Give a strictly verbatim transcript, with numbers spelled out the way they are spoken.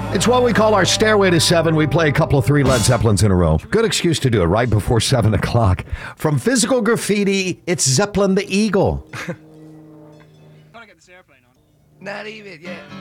It's what we call our Stairway to Seven. We play a couple of three Led Zeppelins in a row. Good excuse to do it right before seven o'clock. From Physical Graffiti, it's Zeppelin the Eagle. I want to get this airplane on. Not even, yeah.